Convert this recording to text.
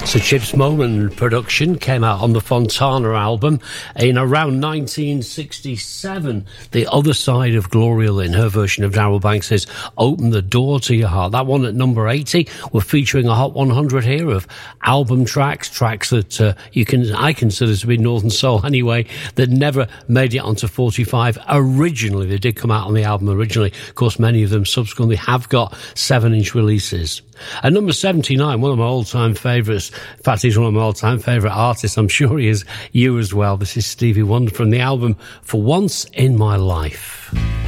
So Chips Moman production came out on the Fontana album in around 1967. The Other Side of Gloria Lynn, her version of Darryl Banks's Open the Door to Your Heart. That one at number 80. We're featuring a Hot 100 here of album tracks that I consider to be Northern Soul anyway, that never made it onto 45 originally. They did come out on the album originally. Of course, many of them subsequently have got 7-inch releases. At number 79, one of my all-time favourites. In fact, he's one of my all-time favourite artists. I'm sure he is you as well. This is Stevie Wonder from the album For Once in My Life.